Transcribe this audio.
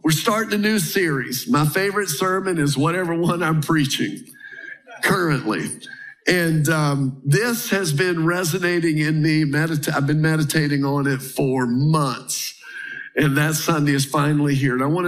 we're starting a new series. My favorite sermon is whatever one I'm preaching currently. And this has been resonating in me. I've been meditating on it for months. And that Sunday is finally here. And I want to